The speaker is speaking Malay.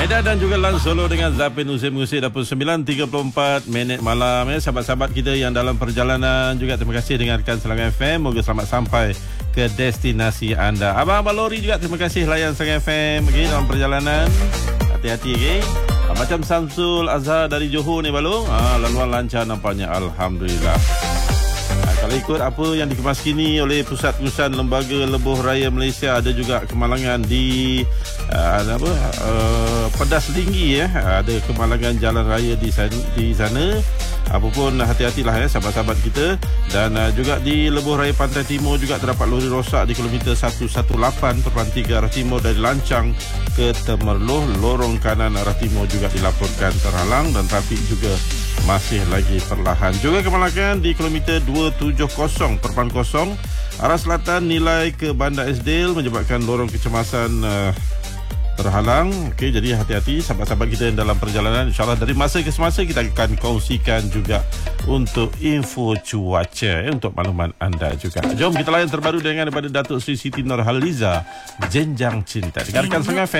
Aida dan juga Lan Solo dengan Zapin Usai-Musik dapur 9.34 minit malam ya. Sahabat-sahabat kita yang dalam perjalanan juga terima kasih dengarkan Serangan FM. Moga selamat sampai ke destinasi anda. Abang-abang lori juga terima kasih layan Serangan FM dalam perjalanan. Hati-hati macam Samsul Azhar dari Johor ni Balung. Laluan lancar nampaknya, alhamdulillah. Kalau ikut apa yang dikemas kini oleh Pusat Pengurusan Lembaga Lebuh Raya Malaysia, ada juga kemalangan di Pedas Tinggi ada kemalangan jalan raya di sana. Apapun hati-hatilah sahabat-sahabat kita. Dan juga di Lebuh Raya Pantai Timur juga terdapat lori rosak di kilometer 118/3 arah timur dari Lancang ke Temerloh. Lorong kanan arah timur juga dilaporkan terhalang dan trafik juga masih lagi perlahan. Juga kemalangan di kilometer 270/0 arah selatan nilai ke Bandar Esdale menyebabkan lorong kecemasan terhalang. Okey, jadi hati-hati sahabat-sahabat kita yang dalam perjalanan. InsyaAllah dari masa ke semasa kita akan kongsikan juga untuk info cuaca untuk makluman anda juga. Jom kita layan terbaru dengan daripada Datuk Sri Siti Nurhaliza, Jenjang Cinta. Dengarkan Serangan FM.